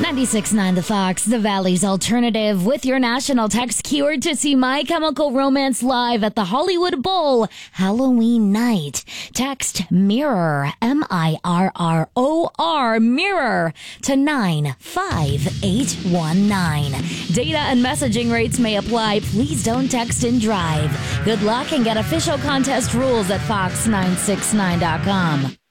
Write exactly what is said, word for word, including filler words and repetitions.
ninety-six point nine The Fox, the Valley's alternative, with your national text keyword to see My Chemical Romance live at the Hollywood Bowl Halloween night. Text MIRROR, M I R R O R, MIRROR, to nine five eight one nine. Data and messaging rates may apply. Please don't text and drive. Good luck and get official contest rules at fox nine six nine dot com.